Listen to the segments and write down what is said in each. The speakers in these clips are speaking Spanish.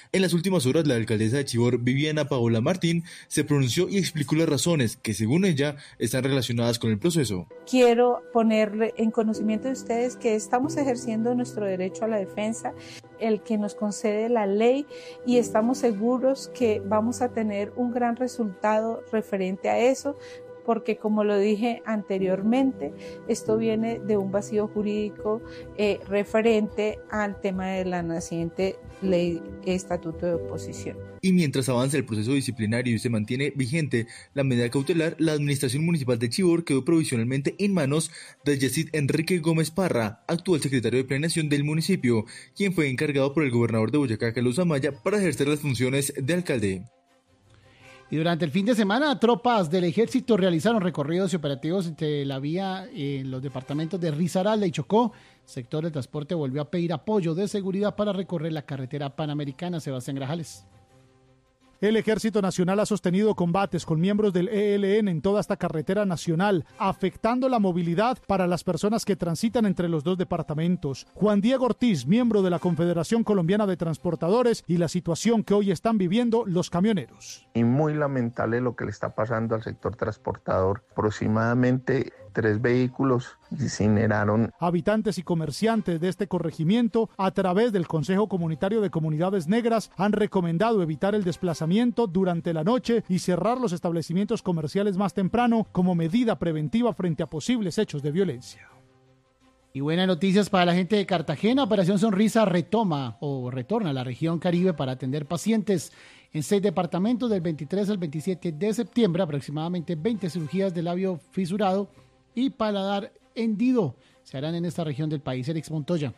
En las últimas horas, la alcaldesa de Chivor, Viviana Paola Martín, se pronunció y explicó las razones que, según ella, están relacionadas con el proceso. Quiero ponerle en conocimiento de ustedes que estamos ejerciendo nuestro derecho a la defensa, el que nos concede la ley, y estamos seguros que vamos a tener un gran resultado referente a eso, porque como lo dije anteriormente, esto viene de un vacío jurídico referente al tema de la naciente ley estatuto de oposición. Y mientras avanza el proceso disciplinario y se mantiene vigente la medida cautelar, la administración municipal de Chivor quedó provisionalmente en manos de Yesid Enrique Gómez Parra, actual secretario de Planeación del municipio, quien fue encargado por el gobernador de Boyacá, Carlos Amaya, para ejercer las funciones de alcalde. Y durante el fin de semana, tropas del ejército realizaron recorridos y operativos entre la vía en los departamentos de Risaralda y Chocó. El sector del transporte volvió a pedir apoyo de seguridad para recorrer la carretera panamericana. Sebastián Grajales. El Ejército Nacional ha sostenido combates con miembros del ELN en toda esta carretera nacional, afectando la movilidad para las personas que transitan entre los dos departamentos. Juan Diego Ortiz, miembro de la Confederación Colombiana de Transportadores, y la situación que hoy están viviendo los camioneros. Y muy lamentable lo que le está pasando al sector transportador. Aproximadamente 3 vehículos incineraron. Habitantes y comerciantes de este corregimiento, a través del Consejo Comunitario de Comunidades Negras, han recomendado evitar el desplazamiento durante la noche y cerrar los establecimientos comerciales más temprano como medida preventiva frente a posibles hechos de violencia. Y buenas noticias para la gente de Cartagena. Operación Sonrisa retorna a la región Caribe para atender pacientes en 6 departamentos del 23 al 27 de septiembre. Aproximadamente 20 cirugías de labio fisurado y paladar hendido se harán en esta región del país. Erix Montoya.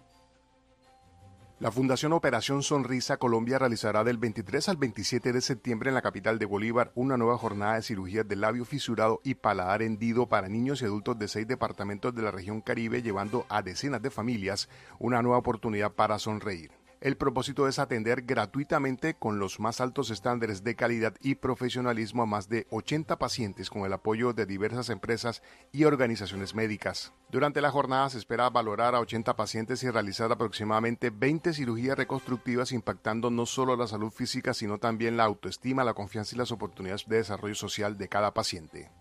La Fundación Operación Sonrisa Colombia realizará del 23 al 27 de septiembre en la capital de Bolívar una nueva jornada de cirugías de labio fisurado y paladar hendido para niños y adultos de 6 departamentos de la región Caribe, llevando a decenas de familias una nueva oportunidad para sonreír. El propósito es atender gratuitamente con los más altos estándares de calidad y profesionalismo a más de 80 pacientes con el apoyo de diversas empresas y organizaciones médicas. Durante la jornada se espera valorar a 80 pacientes y realizar aproximadamente 20 cirugías reconstructivas, impactando no solo la salud física, sino también la autoestima, la confianza y las oportunidades de desarrollo social de cada paciente.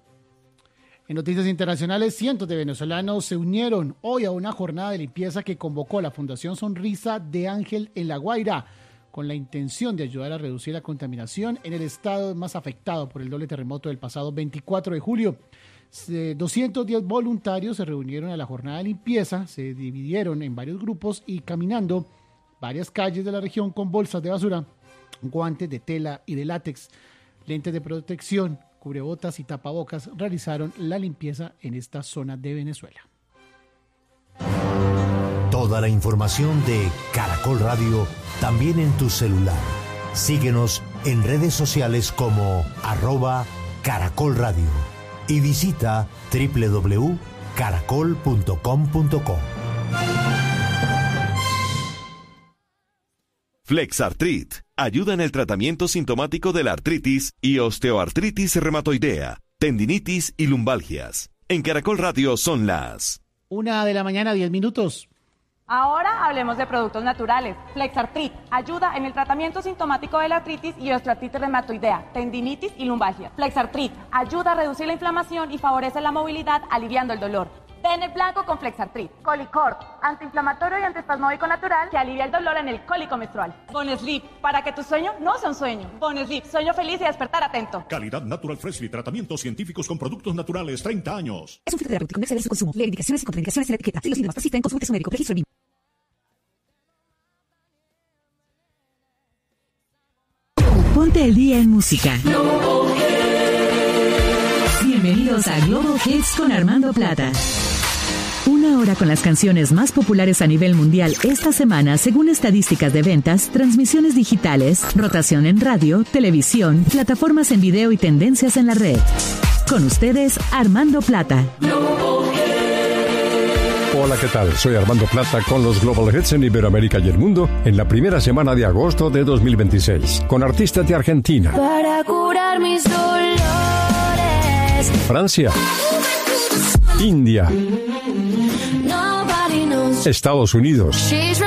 En noticias internacionales, cientos de venezolanos se unieron hoy a una jornada de limpieza que convocó la Fundación Sonrisa de Ángel en La Guaira, con la intención de ayudar a reducir la contaminación en el estado más afectado por el doble terremoto del pasado 24 de julio. 210 voluntarios se reunieron a la jornada de limpieza, se dividieron en varios grupos y caminando varias calles de la región con bolsas de basura, guantes de tela y de látex, lentes de protección, cubrebotas y tapabocas, realizaron la limpieza en esta zona de Venezuela. Toda la información de Caracol Radio también en tu celular. Síguenos en redes sociales como @Caracol Radio y visita www.caracol.com.co. Flexartrit ayuda en el tratamiento sintomático de la artritis y osteoartritis reumatoidea, tendinitis y lumbalgias. En Caracol Radio son las 1:10 a.m. Ahora hablemos de productos naturales. Flexartrit ayuda en el tratamiento sintomático de la artritis y osteoartritis reumatoidea, tendinitis y lumbalgia. Flexartrit ayuda a reducir la inflamación y favorece la movilidad, aliviando el dolor. Ten el blanco con Flexartrit. Colicort, antiinflamatorio y antiespasmódico natural que alivia el dolor en el cólico menstrual. Bonesleep, para que tu sueño no sea un sueño. Bonesleep, sueño feliz y despertar atento. Calidad Natural Freshly, tratamientos científicos con productos naturales, 30 años. Es un fitoterapéutico, no exceder su consumo. Lee indicaciones y contraindicaciones en la etiqueta. Si los síntomas persisten, consulte a su médico. Registro BIM. Ponte el día en música. Bienvenidos a Global Hits con Armando Plata. Una hora con las canciones más populares a nivel mundial esta semana, según estadísticas de ventas, transmisiones digitales, rotación en radio, televisión, plataformas en video y tendencias en la red. Con ustedes, Armando Plata. Hola, ¿qué tal? Soy Armando Plata con los Global Hits en Iberoamérica y el mundo en la primera semana de agosto de 2026, con artistas de Argentina, para curar mis dolores, Francia, India, Estados Unidos,